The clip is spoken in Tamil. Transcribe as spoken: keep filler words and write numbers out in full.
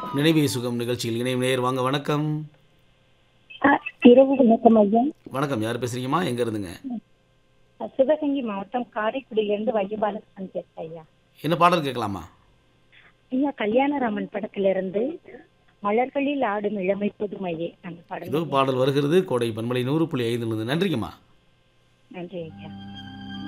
நினைவே சுகம் நிகழ்ச்சியில் இணையும் நேயர் வாங்க. வணக்கம். ஆ, இரவு வணக்கம் ஐயா. வணக்கம். யார் பேசுறீங்கம்மா? எங்க இருந்துங்க? சிவகங்கை மாவட்டம் காரைக்குடியிலிருந்து வையபாலன் பேசுறேன் ஐயா. என்ன பாடல் கேட்கலாமா? ஐயா, கல்யாணராமன் படத்திலிருந்து மலர்களில் ஆடும் இளமை புதுமையே அந்த ஏதோ படம். பாடல் வருகிறது. கோடை பன்மலை நூறு புள்ளி ஐந்துலேருந்து. நன்றிங்கம்மா. நன்றி ஐயா.